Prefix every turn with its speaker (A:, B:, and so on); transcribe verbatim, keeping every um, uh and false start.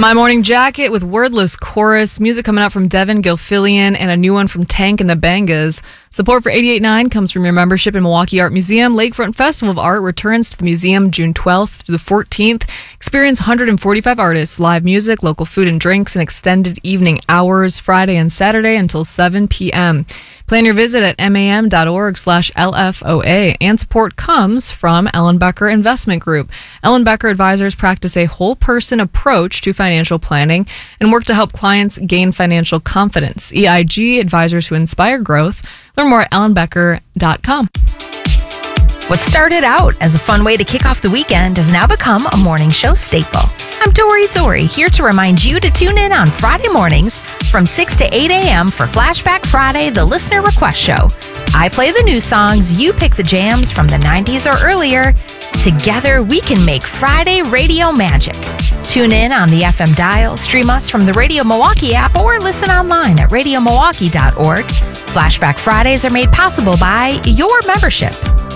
A: My Morning Jacket with Wordless Chorus. Music coming out from Devin Gilfillian and a new one from Tank and the Bangas. Support for eighty-eight point nine comes from your membership in Milwaukee Art Museum. Lakefront Festival of Art returns to the museum June twelfth through the fourteenth. Experience one hundred forty-five artists, live music, local food and drinks, and extended evening hours Friday and Saturday until seven p.m. Plan your visit at mam.org slash LFOA. And support comes from Ellenbecker Investment Group. Ellenbecker advisors practice a whole person approach to financial planning and work to help clients gain financial confidence. E I G, advisors who inspire growth. Learn more at ellenbecker dot com.
B: What started out as a fun way to kick off the weekend has now become a morning show staple. I'm Dory Zori, here to remind you to tune in on Friday mornings from six to eight a.m. for Flashback Friday, the Listener Request Show. I play the new songs, you pick the jams from the nineties or earlier. Together, we can make Friday radio magic. Tune in on the F M dial, stream us from the Radio Milwaukee app, or listen online at radio milwaukee dot org. Flashback Fridays are made possible by your membership.